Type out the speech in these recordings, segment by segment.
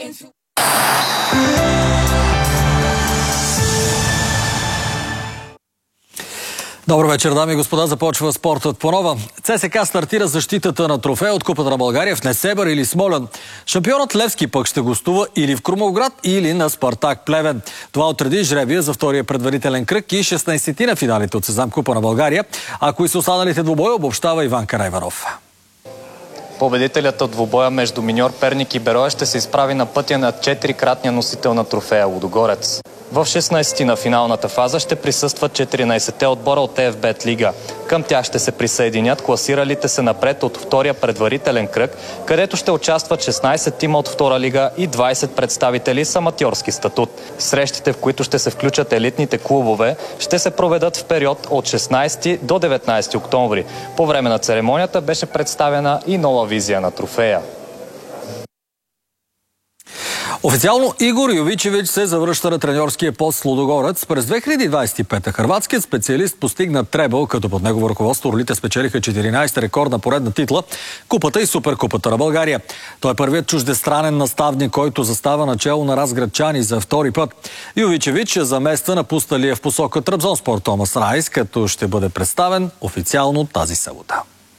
Добър вечер, дами и господа. Започва спортът по нова. ЦСКА стартира защитата на трофея от Купата на България в Несебър или Смолян. Шампионът Левски пък ще гостува или в Крумовград, или на Спартак Плевен. Това отреди жребия за втория предварителен кръг и 16-ти на финалите от Сезам Купа на България. А кои са останалите двубоя, обобщава Иван Карайванов. Победителят от двубоя между Миньор Перник и Берое ще се изправи на пътя на 4-кратния носител на трофея Лудогорец. В 16-ти на финалната фаза ще присъстват 14-те отбора от ЕФБ Лига. Към тях ще се присъединят класиралите се напред от втория предварителен кръг, където ще участват 16 тима от втора лига и 20 представители с аматьорски статут. Срещите, в които ще се включат елитните клубове, ще се проведат в период от 16 до 19 октомври. По време на церемонията беше представена и нова визия на трофея. Официално Игор Йовичевич се завръща на треньорския пост с Лудогорец. През 2025-та хърватският специалист постигна требъл, като под негово ръководство орлите спечелиха 14-та рекордна поредна титла, Купата и Суперкупата на България. Той е първият чуждестранен наставник, който застава начело на разградчани за втори път. Йовичевич замества напусналия в посока Трабзонспор Томас Райс, като ще бъде представен официално тази събота.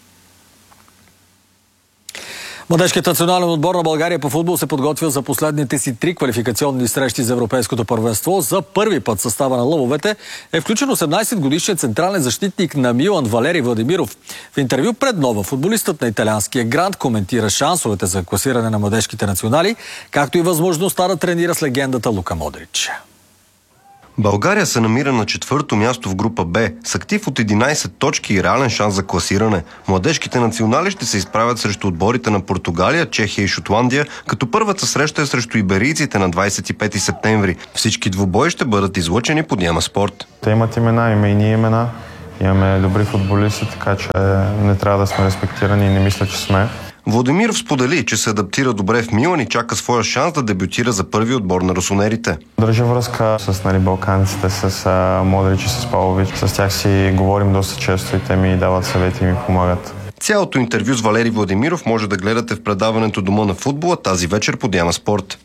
Младежкият национален отбор на България по футбол се подготвя за последните си 3 квалификационни срещи за Европейското първенство. За първи път в състава на лъвовете е включен 18-годишният централен защитник на Милан Валери Владимиров. В интервю пред Нова футболистът на италианския грант коментира шансовете за класиране на младежките национали, както и възможността да тренира с легендата Лука Модрич. България се намира на 4-то място в група Б с актив от 11 точки и реален шанс за класиране. Младежките национали ще се изправят срещу отборите на Португалия, Чехия и Шотландия, като първата среща е срещу иберийците на 25 септември. Всички двубои ще бъдат излъчени по Диема Спорт. Те имат имена, има и ние имена. Имаме добри футболисти, така че не трябва да сме респектирани и не мисля, че сме. Владимиров сподели, че се адаптира добре в Милан и чака своя шанс да дебютира за първи отбор на русонерите. Държа връзка с балканците, с Модрич и с Павлович. С тях си говорим доста често и те ми дават съвети и ми помагат. Цялото интервю с Валери Владимиров може да гледате в предаването Дома на футбола тази вечер по Диема Спорт.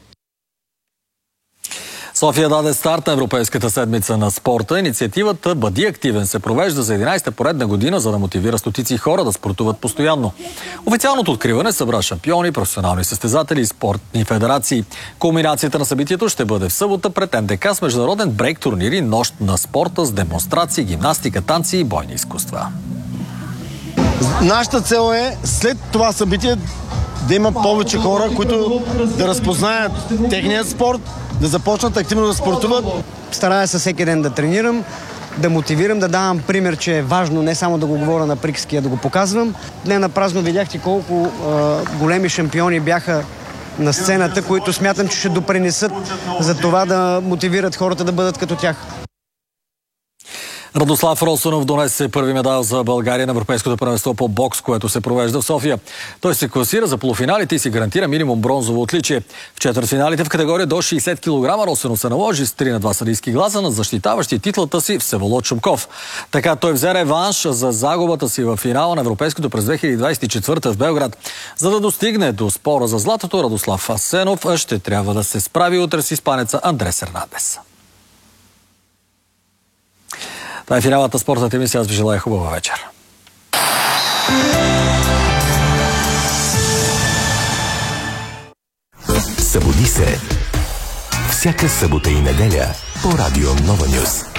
София даде старт на Европейската седмица на спорта. Инициативата Бъди активен се провежда за 11-та поредна година, за да мотивира стотици хора да спортуват постоянно. Официалното откриване събра шампиони, професионални състезатели и спортни федерации. Кулминацията на събитието ще бъде в събота пред НДК с международен брейк турнир и нощ на спорта с демонстрации, гимнастика, танци и бойни изкуства. Нашата цел е след това събитие да има повече хора, които да разпознаят техният спорт, да започнат активно да спортуват. Старая се всеки ден да тренирам, да мотивирам, да давам пример, че е важно не само да го говоря на приказки, а да го показвам. Не напразно видяхте колко големи шампиони бяха на сцената, които смятам, че ще допринесат за това да мотивират хората да бъдат като тях. Радослав Росонов донесе първи медал за България на Европейското първенство по бокс, което се провежда в София. Той се класира за полуфиналите и си гарантира минимум бронзово отличие. В четвъртфиналите в категория до 60 кг Росонов се наложи с 3-2 съдийски гласа на защитаващи титлата си Всеволод Шумков. Така той взе реванш за загубата си в финала на Европейското през 2024 в Белград. За да достигне до спора за златото, Радослав Асенов ще трябва да се справи утре с испанеца Андрес Ернандес. Това е финалната спортната емисия. Аз ви желая хубава вечер. Събуди се. Всяка събота и неделя по Радио Нова Нюс.